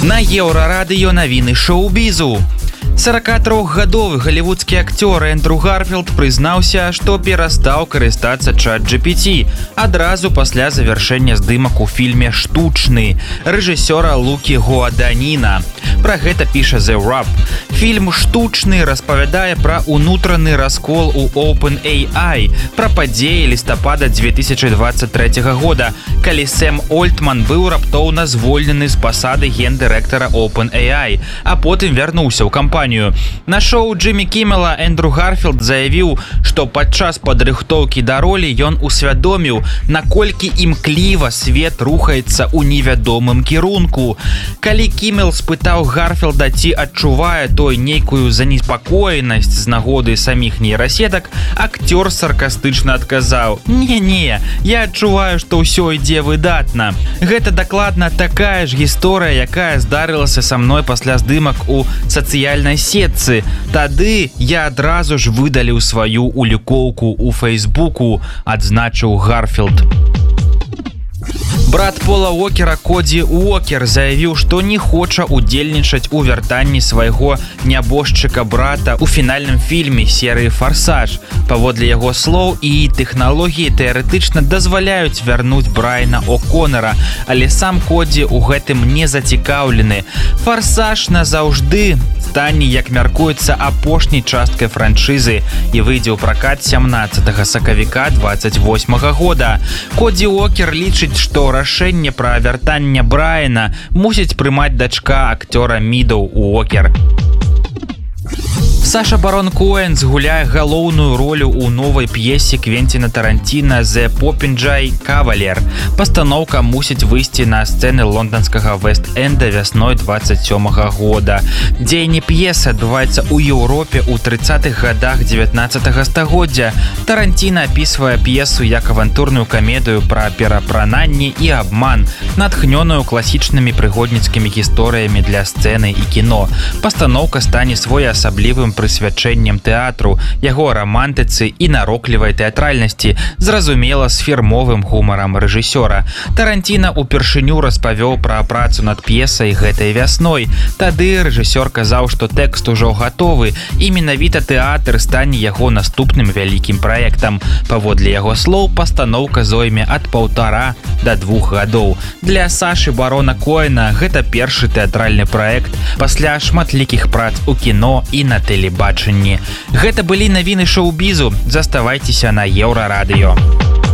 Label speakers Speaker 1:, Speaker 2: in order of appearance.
Speaker 1: На Еўрарадыё навіны шоу-бізу. 43-гадовы галівудскі акцёр Эндрю Гарфілд прызнаўся, што перастаў карыстацца чат-GPT адразу пасля завяршэння здымак у фільме «Штучны» рэжысёра Лукі Гуаданіна. Пра гэта піша The Wrap. Фільм «Штучны» распавядае пра ўнутраны раскол у OpenAI, пра падзеі лістапада 2023 года, калі Сэм Ольтман быў раптоўна звольнены з пасады гендырэктара OpenAI, а потым вярнуўся ў кампанію. На шоу Джиммі Кіммела Эндрю Гарфілд заявіў, што падчас падрыхтоўкі да ролі ён усвядоміў, наколькі імкліва свет рухаецца ў невядомым кірунку. Калі Кіммел спытаў Гарфілда, ці адчувае той нейкую занепакоенасць з нагоды саміх нейрасетак, акцёр саркастычна адказаў: «Не, я адчуваю, што ўсё ідзе выдатна. Гэта дакладна такая ж гісторыя, якая здарылася са мной пасля здымак у сацыяльнай сетцы. Тады я адразу ж выдаліў сваю улікоўку ў Фейсбуку», адзначыў Гарфілд. Брат Пола Уокера Коді Уокер заявіў, што не хоча удзельнічаць у вяртанні свайго нябожчыка брата ў фінальным фільме серыі «Фарсаж». Паводле яго слоў, і тэхналогіі тэарэтычна дазваляюць вярнуць Брайана О'Коннера, але сам Коді ў гэтым не зацікаўлены. «Фарсаж» назаўжды стане, як мяркуецца, апошняй часткай франшызы і выйдзе ў пракат 17 сакавіка 28 года. Коді Уокер лічыць, што рашэнне пра вяртанне Брайана мусіць прымаць дачка акцёра Мідоў Уокер. Саша Барон Коэн згуляе галоўную ролю ў новай п'есе Квенціна Таранціна «The Popinjay Cavalier». Пастаноўка мусіць выйсці на сцэны лонданскага Вэст-Энда вясной 27 года. Дзеянне п'есы адбываецца ў Еўропе ў 30-х гадах 19 стагоддзя. Таранціна апісвае п'есу як авантурную камедыю пра перапрананне і абман, натхнёную класічнымі прыгодніцкімі гісторыямі для сцэны і кіно. Пастаноўка стане своеасаблівым прысвячэннем тэатру, яго рамантыцы і нароклівай тэатральнасці, зразумела, з фірмовым гумарам рэжысёра. Таранціна ўпершыню распавёў пра працу над п'есай гэтай вясной. Тады рэжысёр казаў, што тэкст ужо гатовы, і менавіта тэатр стане яго наступным вялікім праектам. Паводле яго слоў, пастаноўка зойме ад 1,5 да 2 гадоў. Для Сашы Барона Коэна гэта першы тэатральны праект пасля шматлікіх прац у кіно і на тэлебачанні. Гэта былі навіны шоу-бізу. Заставайцеся на Еўрарадыё.